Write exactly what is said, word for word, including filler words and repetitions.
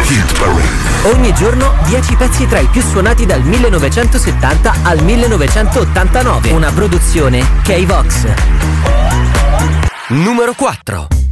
Hit Parade. Ogni giorno dieci pezzi tra i più suonati dal millenovecentosettanta al millenovecentottantanove. Una produzione K-Vox. Numero quattro.